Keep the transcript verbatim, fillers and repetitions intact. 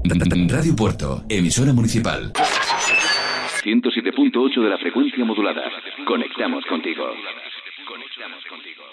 Radio Puerto, emisora municipal. ciento siete punto ocho de la frecuencia modulada. Conectamos contigo. Conectamos contigo.